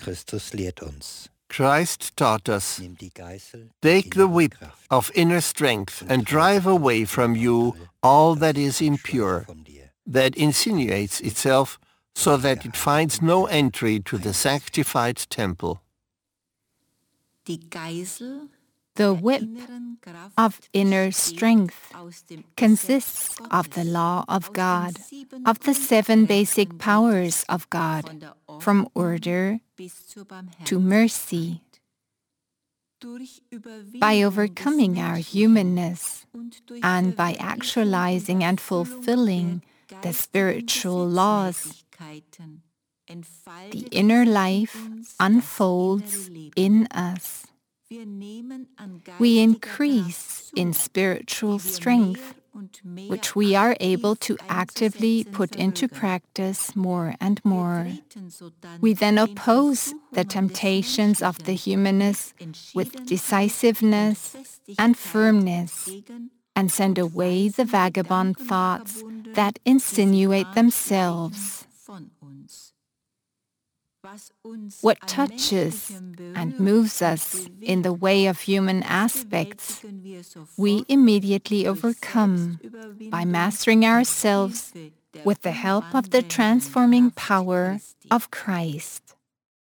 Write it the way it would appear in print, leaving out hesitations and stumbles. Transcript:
Christus lehrt uns. Christ taught us, Nimm die Geißel der take the inneren whip Kraft of inner strength und and treibe drive ab away den from you Anfall, all das that is sich entschleicht impure, von dir. that insinuates itself so that it finds no entry to the sanctified temple. The whip of inner strength consists of the law of God, of the 7 basic powers of God, from order to mercy. By overcoming our humanness and by actualizing and fulfilling the spiritual laws, the inner life unfolds in us. We increase in spiritual strength, which we are able to actively put into practice more and more. We then oppose the temptations of the humanness with decisiveness and firmness, and send away the vagabond thoughts that insinuate themselves. What touches and moves us in the way of human aspects, we immediately overcome by mastering ourselves with the help of the transforming power of Christ.